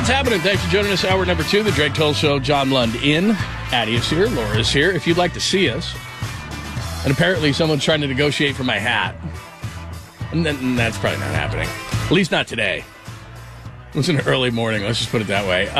What's happening? Thanks for joining us. Hour number 2, the Drake Toll Show. John Lund in. Addie is here. Laura is here. If you'd like to see us, and apparently someone's trying to negotiate for my hat, and that's probably not happening. At least not today. It was an early morning. Let's just put it that way.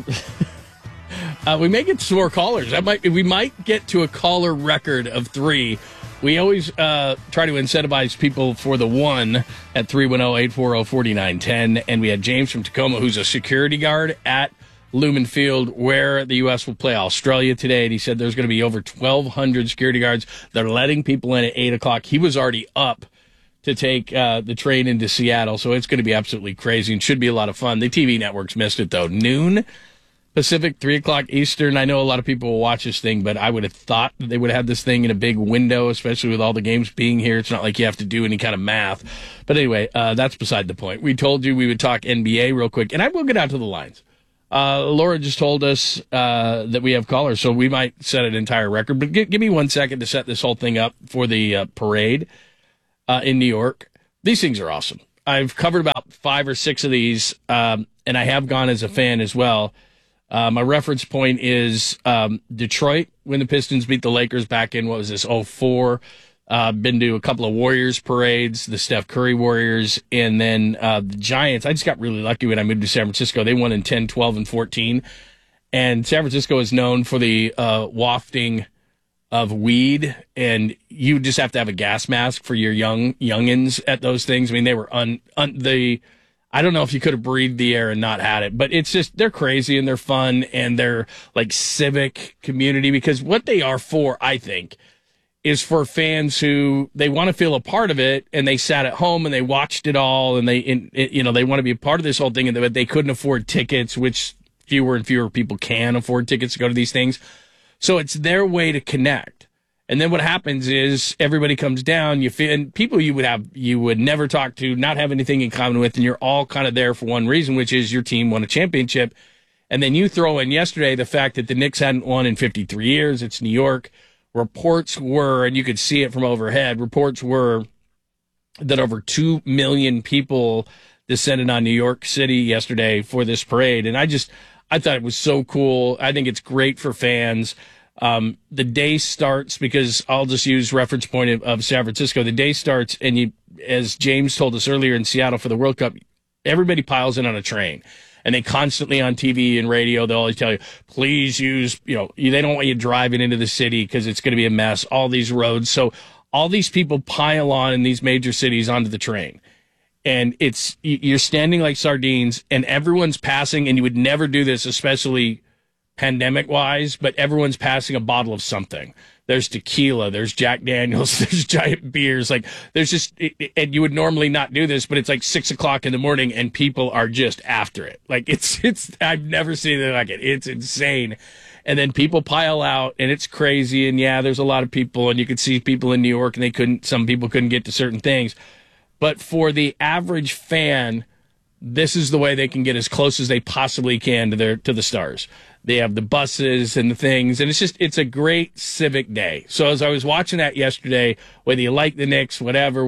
We may get some more callers. We might get to a caller record of 3. We always try to incentivize people for the 1 at 310-840-4910. And we had James from Tacoma, who's a security guard at Lumen Field, where the U.S. will play Australia today. And he said there's going to be over 1,200 security guards. They're letting people in at 8 o'clock. He was already up to take the train into Seattle. So it's going to be absolutely crazy and should be a lot of fun. The TV networks missed it, though. Noon Pacific, 3 o'clock Eastern. I know a lot of people will watch this thing, but I would have thought they would have had this thing in a big window, especially with all the games being here. It's not like you have to do any kind of math. But anyway, that's beside the point. We told you we would talk NBA real quick, and I will get out to the lines. Laura just told us that we have callers, so we might set an entire record. But give me 1 second to set this whole thing up for the parade in New York. These things are awesome. I've covered about 5 or 6 of these, and I have gone as a fan as well. My reference point is Detroit when the Pistons beat the Lakers back in, 04. Been to a couple of Warriors parades, the Steph Curry Warriors, and then the Giants. I just got really lucky when I moved to San Francisco. They won in 10, 12, and 14. And San Francisco is known for the wafting of weed, and you just have to have a gas mask for your youngins at those things. I mean, they were I don't know if you could have breathed the air and not had it, but it's just, they're crazy and they're fun and they're like civic community, because what they are for, I think, is for fans who they want to feel a part of it, and they sat at home and they watched it all, and they want to be a part of this whole thing, and they couldn't afford tickets, which fewer and fewer people can afford tickets to go to these things. So it's their way to connect. And then what happens is everybody comes down, and people you would never talk to, not have anything in common with, and you're all kind of there for one reason, which is your team won a championship. And then you throw in yesterday the fact that the Knicks hadn't won in 53 years. It's New York. Reports were, and you could see it from overhead, reports were that over 2 million people descended on New York City yesterday for this parade. And I thought it was so cool. I think it's great for fans. The day starts, because I'll just use reference point of San Francisco. The day starts, and as James told us earlier in Seattle for the World Cup, everybody piles in on a train, and they constantly on TV and radio, they'll always tell you, please use, they don't want you driving into the city because it's going to be a mess, all these roads. So all these people pile on in these major cities onto the train, and you're standing like sardines, and everyone's passing, and you would never do this, especially pandemic wise, but everyone's passing a bottle of something. There's tequila, there's Jack Daniels, there's giant beers. Like, there's just, and you would normally not do this, but it's like 6 o'clock in the morning and people are just after it. Like, it's, I've never seen it like it. It's insane. And then people pile out and it's crazy. And yeah, there's a lot of people, and you could see people in New York, and some people couldn't get to certain things. But for the average fan, this is the way they can get as close as they possibly can to the stars. They have the buses and the things, and it's a great civic day. So as I was watching that yesterday, whether you like the Knicks, whatever,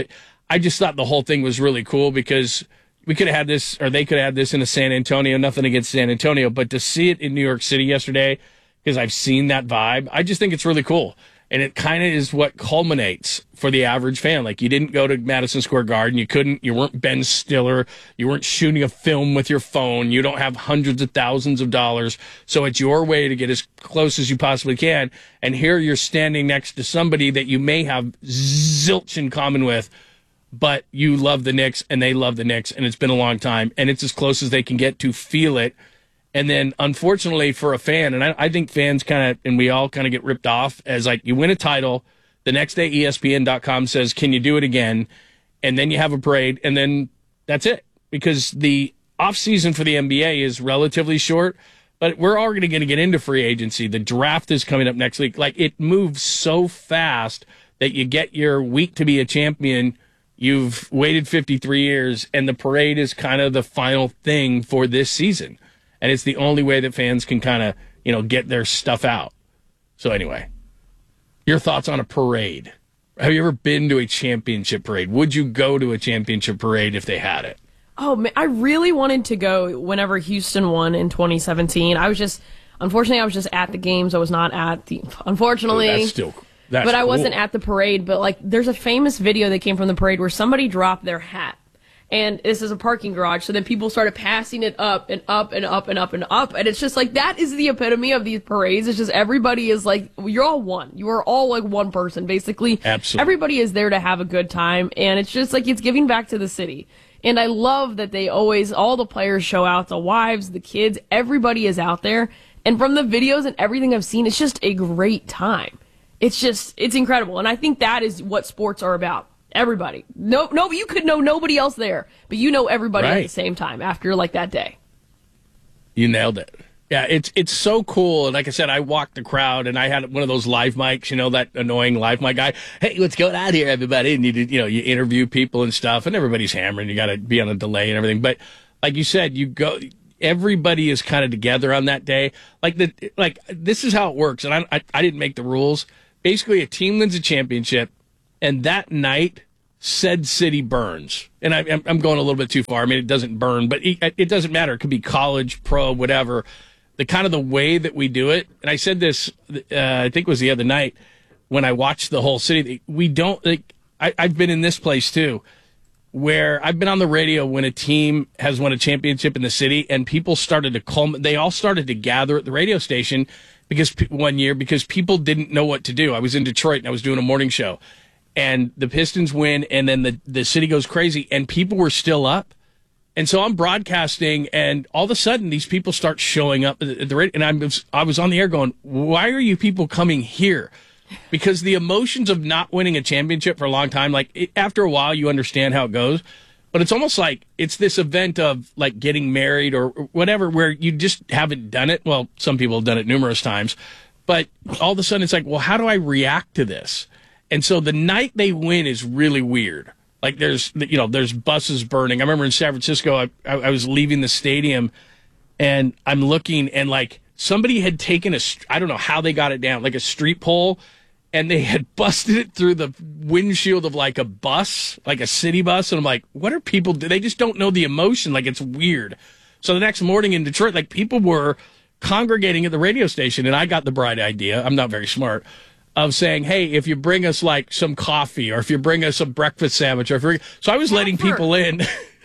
I just thought the whole thing was really cool, because we could have had this, or they could have had this in a San Antonio, nothing against San Antonio, but to see it in New York City yesterday, because I've seen that vibe, I just think it's really cool. And it kind of is what culminates for the average fan. Like, you didn't go to Madison Square Garden. You weren't Ben Stiller. You weren't shooting a film with your phone. You don't have hundreds of thousands of dollars. So it's your way to get as close as you possibly can. And here you're standing next to somebody that you may have zilch in common with, but you love the Knicks and they love the Knicks, and it's been a long time, and it's as close as they can get to feel it. And then, unfortunately, for a fan, and I think fans and we all kind of get ripped off as, like, you win a title, the next day ESPN.com says, can you do it again? And then you have a parade, and then that's it. Because the offseason for the NBA is relatively short, but we're already going to get into free agency. The draft is coming up next week. Like, it moves so fast that you get your week to be a champion. You've waited 53 years, and the parade is kind of the final thing for this season. And it's the only way that fans can kind of, get their stuff out. So anyway, your thoughts on a parade. Have you ever been to a championship parade? Would you go to a championship parade if they had it? Oh, man, I really wanted to go whenever Houston won in 2017. Unfortunately, I was just at the games. I was not at the, unfortunately. But I wasn't at the parade. But, like, there's a famous video that came from the parade where somebody dropped their hat. And this is a parking garage. So then people started passing it up and up and up and up and up. And it's just like, that is the epitome of these parades. It's just everybody is like, you're all one. You are all like one person, basically. Absolutely. Everybody is there to have a good time. And it's just like, it's giving back to the city. And I love that they always, all the players show out, the wives, the kids, everybody is out there. And from the videos and everything I've seen, it's just a great time. It's incredible. And I think that is what sports are about. Everybody. No, you could know nobody else there, but you know everybody at the same time after like that day. You nailed it. Yeah, it's so cool. And like I said, I walked the crowd and I had one of those live mics, that annoying live mic guy. Hey, what's going on here, everybody? And you interview people and stuff, and everybody's hammering. You got to be on a delay and everything. But like you said, everybody is kind of together on that day. Like this is how it works. And I didn't make the rules. Basically, a team wins a championship, and that night, said city burns. And I'm going a little bit too far. I mean, it doesn't burn, but it doesn't matter. It could be college, pro, whatever. The way that we do it, and I said this, I think it was the other night when I watched the whole city. We don't, I've been in this place too, where I've been on the radio when a team has won a championship in the city, and people started to they all started to gather at the radio station one year because people didn't know what to do. I was in Detroit and I was doing a morning show. And the Pistons win, and then the city goes crazy, and people were still up. And so I'm broadcasting, and all of a sudden, these people start showing up at the radio. And I was on the air going, why are you people coming here? Because the emotions of not winning a championship for a long time, after a while, you understand how it goes. But it's almost like it's this event of, like, getting married or whatever, where you just haven't done it. Well, some people have done it numerous times. But all of a sudden, it's like, well, how do I react to this? And so the night they win is really weird. Like there's buses burning. I remember in San Francisco, I was leaving the stadium and I'm looking and like somebody had taken I don't know how they got it down, like a street pole, and they had busted it through the windshield of like a bus, like a city bus. And I'm like, what are people do? They just don't know the emotion. Like it's weird. So the next morning in Detroit, like people were congregating at the radio station and I got the bright idea. I'm not very smart. Of saying, hey, if you bring us like some coffee, or if you bring us a breakfast sandwich, so I was letting people in.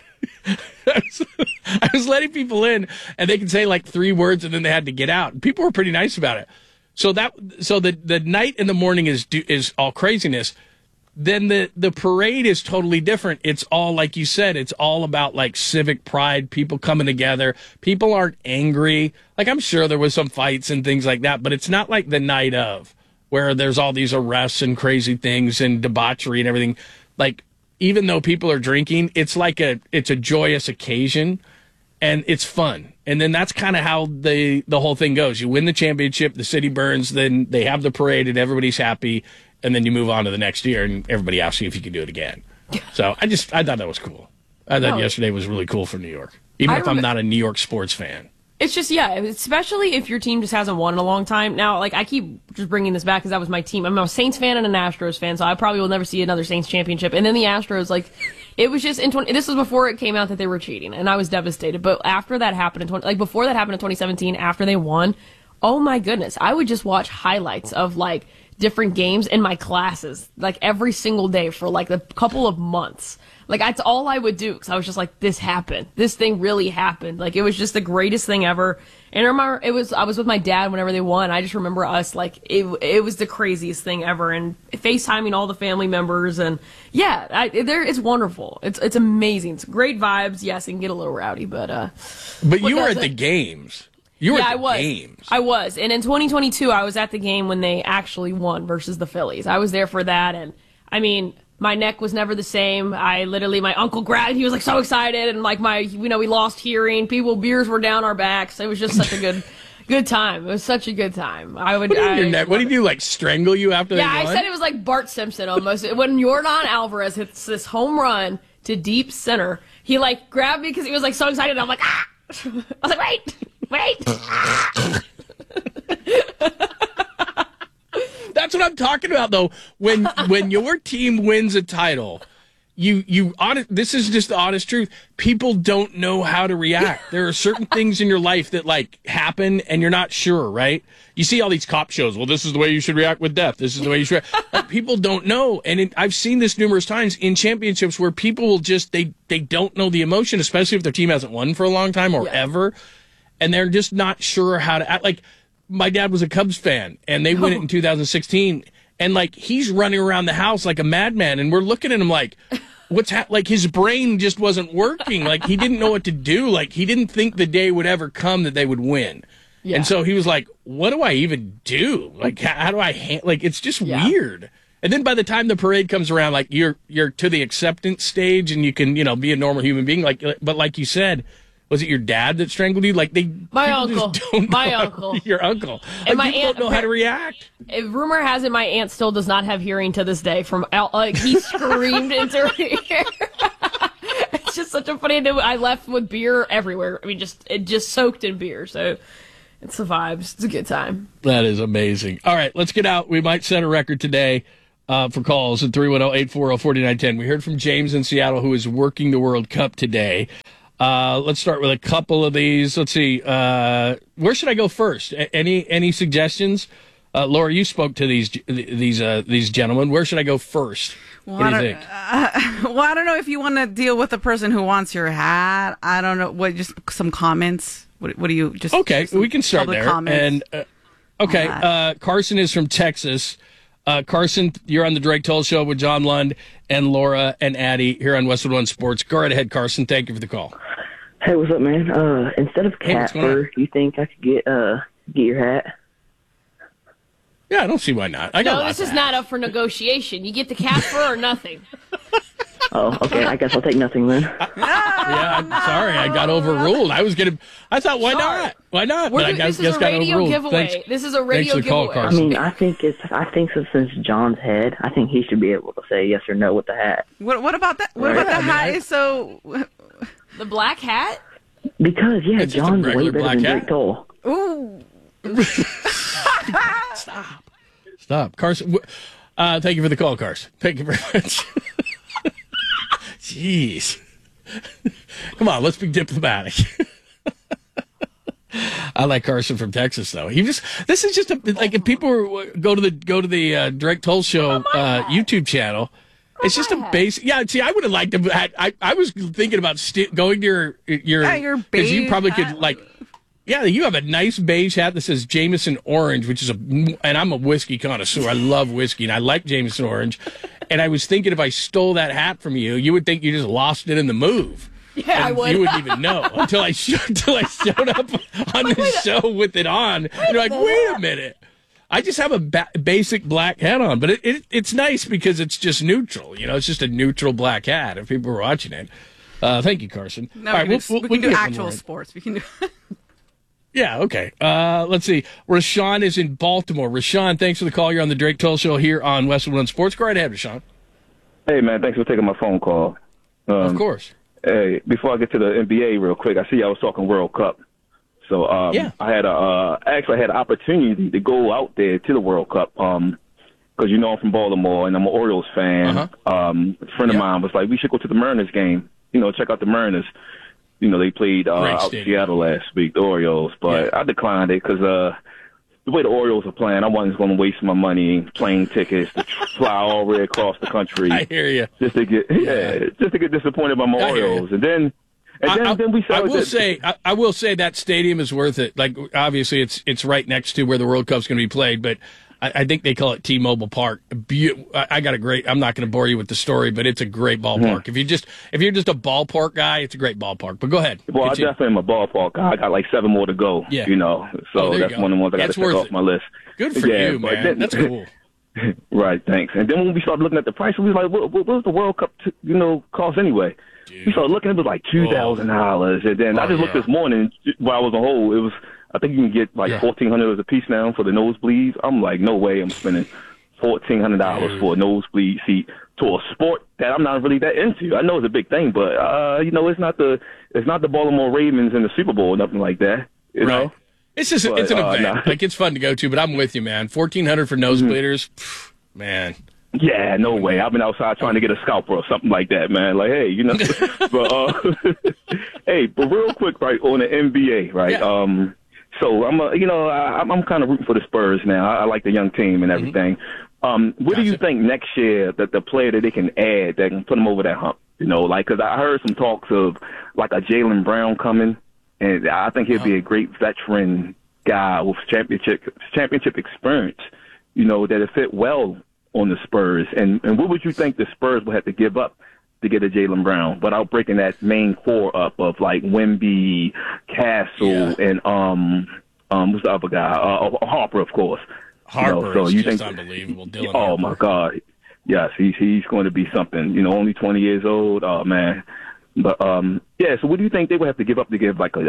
I was letting people in, and they could say like 3 words, and then they had to get out. And people were pretty nice about it. So the night and the morning is all craziness. Then the parade is totally different. It's all like you said. It's all about like civic pride, people coming together. People aren't angry. Like I'm sure there was some fights and things like that, but it's not like the night of, where there's all these arrests and crazy things and debauchery and everything. Like, even though people are drinking, it's a joyous occasion, and it's fun. And then that's kind of how the whole thing goes. You win the championship, the city burns, then they have the parade, and everybody's happy, and then you move on to the next year, and everybody asks you if you can do it again. So I thought that was cool. I thought yesterday was really cool for New York, even if I'm not a New York sports fan. It's just, especially if your team just hasn't won in a long time. Now, like, I keep just bringing this back because that was my team. I'm a Saints fan and an Astros fan, so I probably will never see another Saints championship. And then the Astros, like, it was just this was before it came out that they were cheating, and I was devastated. But after that happened before that happened in 2017, after they won, oh my goodness, I would just watch highlights of like different games in my classes, like every single day for like a couple of months. Like, that's all I would do, because I was just like, this happened. This thing really happened. Like, it was just the greatest thing ever. And I remember, I was with my dad whenever they won. I just remember us, like, it was the craziest thing ever. And FaceTiming all the family members. And, it's wonderful. It's amazing. It's great vibes. Yes, it can get a little rowdy, but you were at the games. You were at the games. I was. And in 2022, I was at the game when they actually won versus the Phillies. I was there for that. And, I mean, my neck was never the same. My uncle grabbed, he was like so excited, and like we lost hearing. Beers were down our backs. It was just such a good time. It was such a good time. What do you do, like strangle you after they won? I said it was like Bart Simpson almost. When Yordan Alvarez hits this home run to deep center, he like grabbed me because he was like so excited. I'm like, ah! I was like, wait. That's what I'm talking about, though. When your team wins a title, this is just the honest truth. People don't know how to react. There are certain things in your life that like happen and you're not sure, right? You see all these cop shows. Well, this is the way you should react with death. This is the way you should react. Like, people don't know. And I've seen this numerous times in championships where people will just, they don't know the emotion, especially if their team hasn't won for a long time or ever. And they're just not sure how to act. Like, my dad was a Cubs fan and they win it in 2016. And like, he's running around the house like a madman. And we're looking at him like, like his brain just wasn't working. Like, he didn't know what to do. Like, he didn't think the day would ever come that they would win. Yeah. And so he was like, what do I even do? Like, how do I like, it's just weird. And then by the time the parade comes around, like you're to the acceptance stage and you can, be a normal human being. Like, but like you said, was it your dad that strangled you? Like my uncle, your uncle. And like, my aunt don't know how to react. Rumor has it my aunt still does not have hearing to this day. From like he screamed into her ear. It's just such a funny. I left with beer everywhere. I mean, it just soaked in beer. So it's the vibes. It's a good time. That is amazing. All right, let's get out. We might set a record today for calls at 310-840-4910. We heard from James in Seattle, who is working the World Cup today. Let's start with a couple of these. Let's see. Where should I go first? Any suggestions? Laura, you spoke to these gentlemen. Where should I go first? Well, what do you think? I don't know if you want to deal with the person who wants your hat. I don't know. Just some comments. What do you just? Okay, we can start there. Comments And Carson is from Texas. Carson, you're on the Drake Toll Show with John Lund and Laura and Addie here on Westwood One Sports. Go right ahead, Carson. Thank you for the call. Hey, what's up, man? Instead of cat fur, you think I could get your hat? Yeah, I don't see why not. No, this is not up for negotiation. You get the cat fur or nothing. Oh, okay. I guess I'll take nothing then. I'm sorry. I got overruled. I thought, why not? Why not? This is a radio giveaway. This is a radio giveaway. I mean, I think so, since John's head, I think he should be able to say yes or no with the hat. What about that? What about the hat? The black hat? Because John's way better than Drake Toll. Ooh. Stop, Carson. Thank you for the call, Carson. Thank you very much. Jeez. Come on, let's be diplomatic. I like Carson from Texas, though. This is just if people go to the Drake Toll Show YouTube channel, it's just a base. Yeah, see, I would have liked to. I was thinking about going to your because you probably could Yeah, you have a nice beige hat that says Jameson Orange, and I'm a whiskey connoisseur. I love whiskey, and I like Jameson Orange. And I was thinking if I stole that hat from you, you would think you just lost it in the move. Yeah, and I would. You wouldn't even know until I showed up on the show with it on. You're like, wait a minute. I just have a basic black hat on, but it's nice because it's just neutral. It's just a neutral black hat if people were watching it. Thank you, Carson. No, all right, we can do actual sports. We can do. Yeah, okay. Let's see. Rashawn is in Baltimore. Rashawn, thanks for the call. You're on the Drake Toll Show here on Westwood One Sports. Go right ahead, Rashawn. Hey, man, thanks for taking my phone call. Of course. Hey, before I get to the NBA real quick, I see I was talking World Cup. So I had actually had an opportunity to go out there to the World Cup because I'm from Baltimore and I'm an Orioles fan. A friend of mine was like, we should go to the Mariners game, check out the Mariners. They played out in Seattle last week, the Orioles, but I declined it because the way the Orioles are playing, I wasn't going to waste my money, plane tickets to fly all the way across the country. I hear you. Just to get disappointed by my Orioles, and then we saw. I will say that stadium is worth it. Like obviously, it's right next to where the World Cup's going to be played, but I think they call it T-Mobile Park. I got a great. I'm not going to bore you with the story, but it's a great ballpark. Mm-hmm. If you're just a ballpark guy, it's a great ballpark. But go ahead. Well, I definitely am a ballpark guy. I got like 7 more to go. Yeah. So that's one of the ones I got to check off my list. Good for you, man. That's cool. Right. Thanks. And then when we started looking at the price, we was like, what does the World Cup cost anyway? Dude. We started looking. It was like $2,000, and then I just looked this morning while I was on hold. It was. I think you can get like $1,400 a piece now for the nosebleeds. I'm like, no way I'm spending $1,400 for a nosebleed seat to a sport that I'm not really that into. I know it's a big thing, but it's not the Baltimore Ravens in the Super Bowl or nothing like that. You know? It's just it's an event. Like it's fun to go to, but I'm with you, man. $1,400 for nosebleeders, man. Yeah, no way. I've been outside trying to get a scalper or something like that, man. Like, hey, but hey, but real quick, right, on the NBA, right? Yeah. So I'm kind of rooting for the Spurs now. I like the young team and everything. What do you think next year that the player that they can add that can put them over that hump? Because I heard some talks of like a Jaylen Brown coming, and I think he'd be a great veteran guy with championship experience. That'll fit well on the Spurs. And what would you think the Spurs would have to give up to get a Jaylen Brown without breaking that main core up of like Wemby, Castle, and what's the other guy? Harper, of course. Harper is just unbelievable. Dylan Harper. My God. Yes, he's going to be something. Only 20 years old. Oh, man. But, so what do you think they would have to give up to give like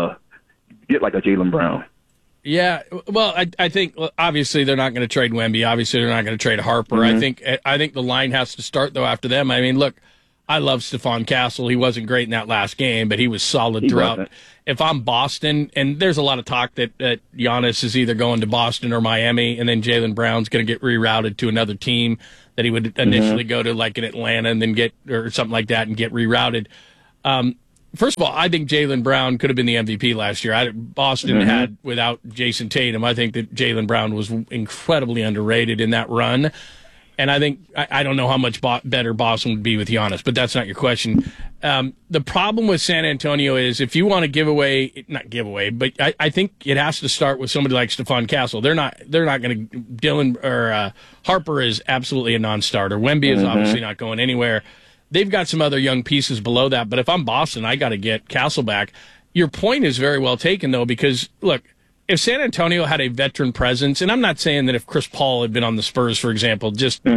get like a Jaylen Brown? Yeah, well, I think obviously they're not going to trade Wemby. Obviously they're not going to trade Harper. Mm-hmm. I think the line has to start though after them. I mean, look, I love Stephon Castle. He wasn't great in that last game, but he was solid throughout. If I'm Boston, and there's a lot of talk that Giannis is either going to Boston or Miami, and then Jaylen Brown's going to get rerouted to another team that he would initially go to, like in Atlanta, and then or something like that, and get rerouted. First of all, I think Jaylen Brown could have been the MVP last year. Boston had, without Jason Tatum, I think that Jaylen Brown was incredibly underrated in that run. And I think, I don't know how much better Boston would be with Giannis, but that's not your question. The problem with San Antonio is if you want to not give away, but I think it has to start with somebody like Stephon Castle. They're not going to, Dylan or Harper is absolutely a non-starter. Wemby is obviously not going anywhere. They've got some other young pieces below that, but if I'm Boston, I got to get Castle back. Your point is very well taken, though, because, look, if San Antonio had a veteran presence, and I'm not saying that if Chris Paul had been on the Spurs, for example,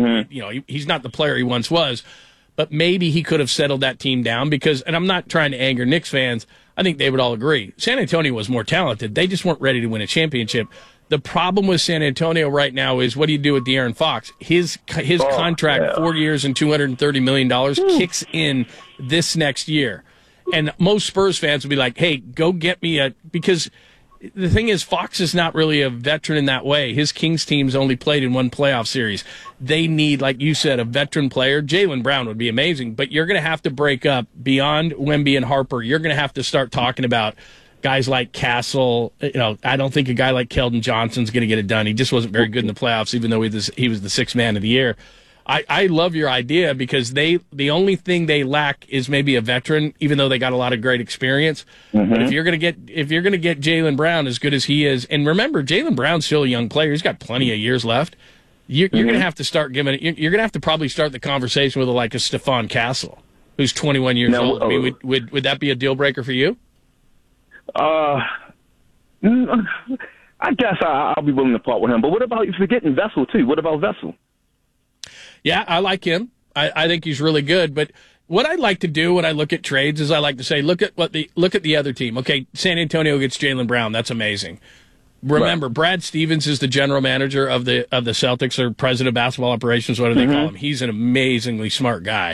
he's not the player he once was, but maybe he could have settled that team down because, and I'm not trying to anger Knicks fans, I think they would all agree, San Antonio was more talented. They just weren't ready to win a championship. The problem with San Antonio right now is what do you do with De'Aaron Fox? His contract, 4 years and $230 million, kicks in this next year. And most Spurs fans will be like, hey, go get me because the thing is, Fox is not really a veteran in that way. His Kings team's only played in one playoff series. They need, like you said, a veteran player. Jaylen Brown would be amazing, but you're going to have to break up beyond Wemby and Harper. You're going to have to start talking about guys like Castle. I don't think a guy like Keldon Johnson's going to get it done. He just wasn't very good in the playoffs, even though he was the sixth man of the year. I love your idea because the only thing they lack is maybe a veteran, even though they got a lot of great experience. But if you're gonna get Jaylen Brown as good as he is, and remember Jaylen Brown's still a young player, he's got plenty of years left. You're gonna have to start you're gonna have to probably start the conversation with like a Stephon Castle, who's 21 years old. I mean, would that be a deal breaker for you? I guess I'll be willing to part with him. But what about if you're getting Vessel too? What about Vessel? Yeah, I like him. I think he's really good. But what I like to do when I look at trades is I like to say, look at the other team. Okay, San Antonio gets Jaylen Brown. That's amazing. Remember, Brad Stevens is the general manager of the Celtics, or president of basketball operations. What do they call him? He's an amazingly smart guy.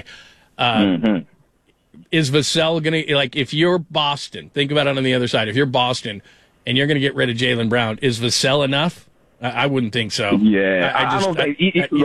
Is Vassell going to, like, if you're Boston, think about it on the other side. If you're Boston and you're going to get rid of Jaylen Brown, is Vassell enough? I wouldn't think so. Yeah, I don't think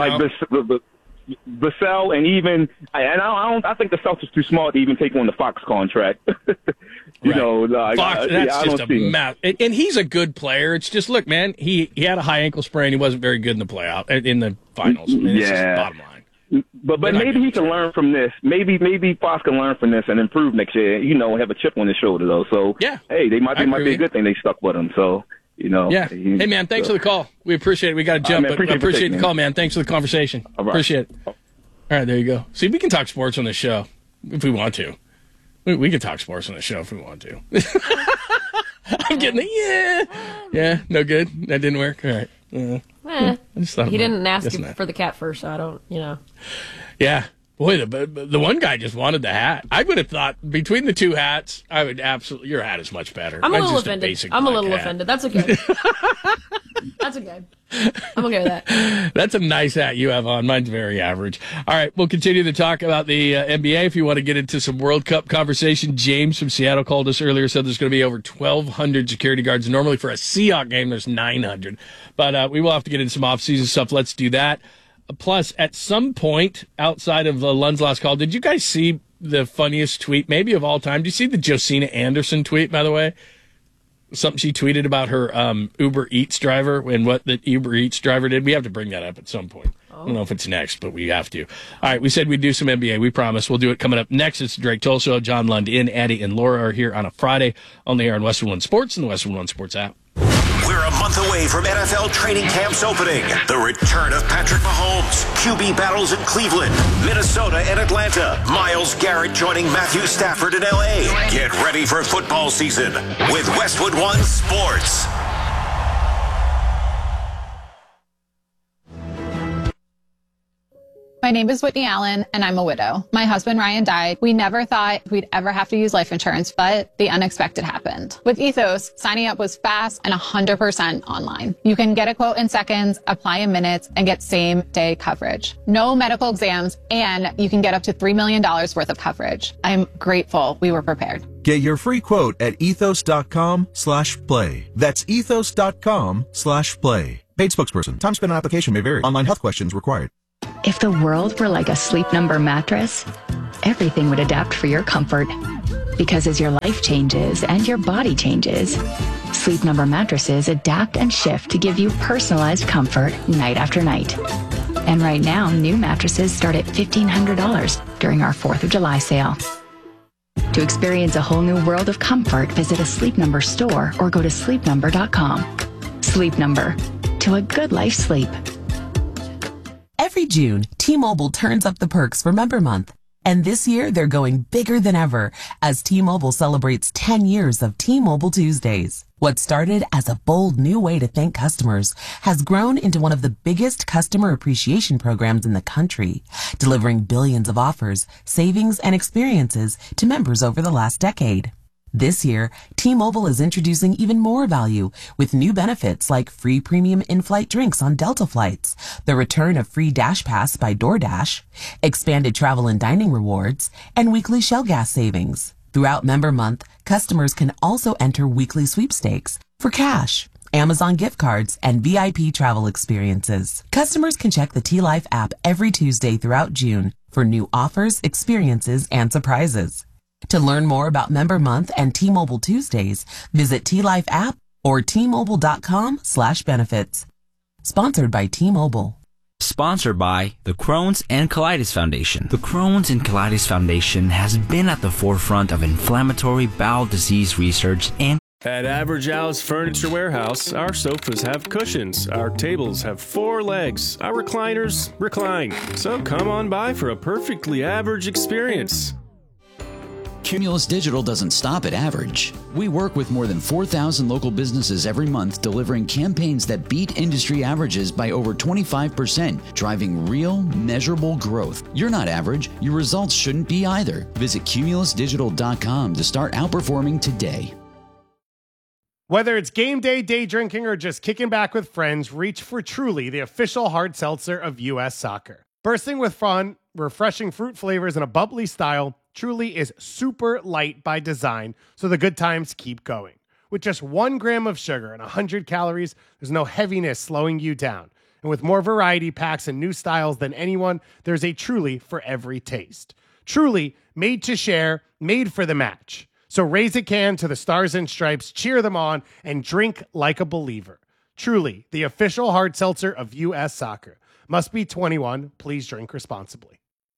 Vassell and even I think the Celtics too smart to even take on the Fox contract. Fox, that's just a mess. And he's a good player. It's just, look, man, he had a high ankle sprain. He wasn't very good in the finals. I mean, it's just bottom line. But maybe he can learn from this. Maybe Fox can learn from this and improve next year. Have a chip on his shoulder though. So hey, they might be a good thing they stuck with him. So. Yeah. Hey, man, thanks for the call. We appreciate it. We got to jump, but I appreciate the call, man. Thanks for the conversation. All right. Appreciate it. All right, there you go. See, we can talk sports on this show if we want to. We can talk sports on the show if we want to. I'm getting the yeah. No good. That didn't work. All right. He didn't ask you for the cat first, so I don't. Yeah. Boy, the one guy just wanted the hat. I would have thought between the two hats, I would absolutely. Your hat is much better. I'm a little offended. Offended. That's okay. That's okay. I'm okay with that. That's a nice hat you have on. Mine's very average. All right, we'll continue to talk about the NBA. If you want to get into some World Cup conversation, James from Seattle called us earlier, said there's going to be over 1,200 security guards. Normally for a Seahawks game, there's 900. But we will have to get into some off-season stuff. Let's do that. Plus, at some point outside of Lund's last call, did you guys see the funniest tweet, maybe of all time? Did you see the Josina Anderson tweet, by the way? Something she tweeted about her Uber Eats driver and what the Uber Eats driver did. We have to bring that up at some point. I don't know if it's next, but we have to. All right, we said we'd do some NBA. We promise. We'll do it coming up next. It's the Drake Toll Show. John Lund in, Addie and Laura are here on a Friday on the air on Westwood One Sports and the Westwood One Sports app. We're a month away from NFL training camps opening. The return of Patrick Mahomes, QB battles in Cleveland, Minnesota, and Atlanta. Myles Garrett joining Matthew Stafford in L.A. Get ready for football season with Westwood One Sports. My name is Whitney Allen, and I'm a widow. My husband, Ryan, died. We never thought we'd ever have to use life insurance, but the unexpected happened. With Ethos, signing up was fast and 100% online. You can get a quote in seconds, apply in minutes, and get same-day coverage. No medical exams, and you can get up to $3 million worth of coverage. I'm grateful we were prepared. Get your free quote at ethos.com/play. That's ethos.com/play. Paid spokesperson. Time spent on application may vary. Online health questions required. If the world were like a Sleep Number mattress, everything would adapt for your comfort. Because as your life changes and your body changes, Sleep Number mattresses adapt and shift to give you personalized comfort night after night. And right now, new mattresses start at $1,500 during our 4th of July sale. To experience a whole new world of comfort, visit a Sleep Number store or go to sleepnumber.com. Sleep Number. To a good life sleep. Every June, T-Mobile turns up the perks for Member Month. And this year, they're going bigger than ever as T-Mobile celebrates 10 years of T-Mobile Tuesdays. What started as a bold new way to thank customers has grown into one of the biggest customer appreciation programs in the country, delivering billions of offers, savings, and experiences to members over the last decade. This year, T-Mobile is introducing even more value with new benefits like free premium in-flight drinks on Delta flights, the return of free Dash Pass by DoorDash, expanded travel and dining rewards, and weekly Shell gas savings. Throughout Member Month, customers can also enter weekly sweepstakes for cash, Amazon gift cards, and VIP travel experiences. Customers can check the T-Life app every Tuesday throughout June for new offers, experiences, and surprises. To learn more about Member Month and T-Mobile Tuesdays, visit T-Life app or T-Mobile.com/benefits. Sponsored by T-Mobile. Sponsored by the Crohn's and Colitis Foundation. The Crohn's and Colitis Foundation has been at the forefront of inflammatory bowel disease research and at Average Al's Furniture Warehouse, our sofas have cushions, our tables have 4 legs, our recliners recline. So come on by for a perfectly average experience. Cumulus Digital doesn't stop at average. We work with more than 4,000 local businesses every month, delivering campaigns that beat industry averages by over 25%, driving real, measurable growth. You're not average. Your results shouldn't be either. Visit cumulusdigital.com to start outperforming today. Whether it's game day, day drinking, or just kicking back with friends, reach for Truly, the official hard seltzer of U.S. Soccer. Bursting with fun, refreshing fruit flavors, and a bubbly style, Truly is super light by design, so the good times keep going. With just 1 gram of sugar and 100 calories, there's no heaviness slowing you down. And with more variety packs and new styles than anyone, there's a Truly for every taste. Truly, made to share, made for the match. So raise a can to the Stars and Stripes, cheer them on, and drink like a believer. Truly, the official hard seltzer of U.S. Soccer. Must be 21. Please drink responsibly.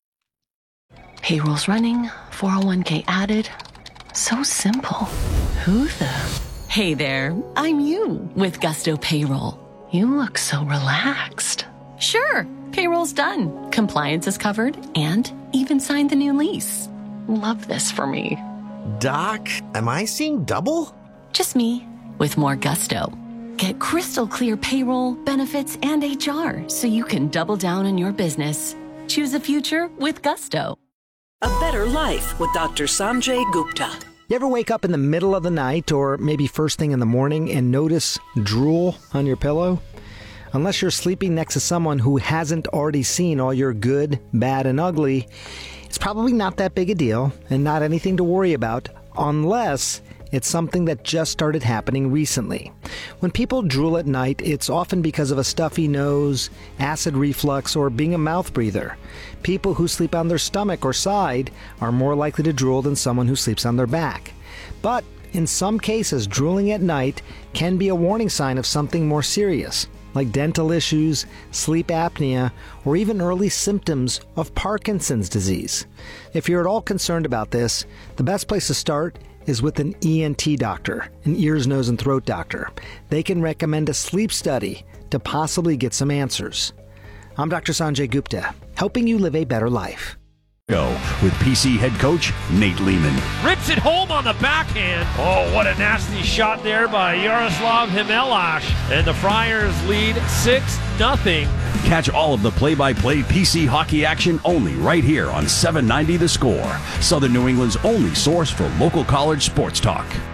Payroll's running, 401k added. So simple. Who the? Hey there, I'm you with Gusto Payroll. You look so relaxed. Sure, payroll's done. Compliance is covered and even signed the new lease. Love this for me. Doc, am I seeing double? Just me with more Gusto. Get crystal clear payroll, benefits, and HR so you can double down on your business. Choose a future with Gusto. A better life with Dr. Sanjay Gupta. You ever wake up in the middle of the night or maybe first thing in the morning and notice drool on your pillow? Unless you're sleeping next to someone who hasn't already seen all your good, bad, and ugly, it's probably not that big a deal and not anything to worry about unless It's something that just started happening recently. When people drool at night, it's often because of a stuffy nose, acid reflux, or being a mouth breather. People who sleep on their stomach or side are more likely to drool than someone who sleeps on their back. But in some cases, drooling at night can be a warning sign of something more serious, like dental issues, sleep apnea, or even early symptoms of Parkinson's disease. If you're at all concerned about this, the best place to start is with an ENT doctor, an ears, nose, and throat doctor. They can recommend a sleep study to possibly get some answers. I'm Dr. Sanjay Gupta, helping you live a better life. With PC head coach Nate Lehman. Rips it home on the backhand. Oh, what a nasty shot there by Yaroslav Himelash. And the Friars lead 6-0. Catch all of the play-by-play PC hockey action only right here on 790 The Score, Southern New England's only source for local college sports talk.